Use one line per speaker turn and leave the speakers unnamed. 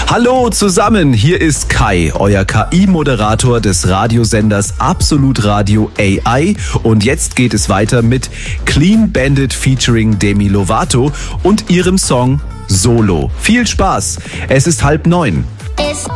Hallo zusammen, hier ist Kai, euer KI-Moderator des Radiosenders Absolut Radio AI. Und jetzt geht es weiter mit Clean Bandit featuring Demi Lovato und ihrem Song Solo. Viel Spaß, es ist 8:30.